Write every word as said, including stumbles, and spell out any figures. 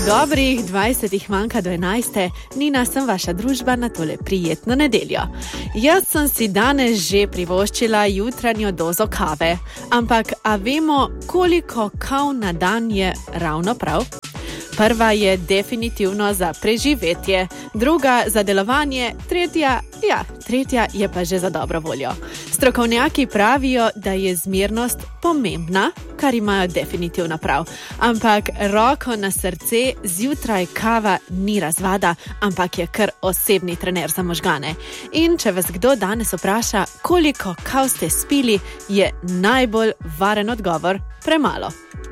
Dobrih dvajsetih manjka do enajste, Nina, sem vaša družba na tole prijetno nedeljo. Jaz sem si danes že privoščila jutranjo dozo kave, ampak a vemo, koliko kav na dan je ravno prav? Prva je definitivno za preživetje, druga za delovanje, tretja, ja, tretja je pa že za dobro voljo. Strokovnjaki pravijo, da je zmernost pomembna, kar imajo definitivno prav. Ampak roko na srce, zjutraj kava ni razvada, ampak je kar osebni trener za možgane. In če vas kdo danes vpraša, koliko kav ste spili, je najbolj varen odgovor premalo.